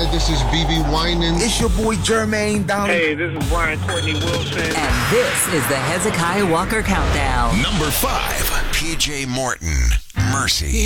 Hi, this is BB Winans. It's your boy Jermaine Downing. Hey, this is Brian Courtney Wilson. And this is the Hezekiah Walker Countdown. Number 5, PJ Morton, Mercy.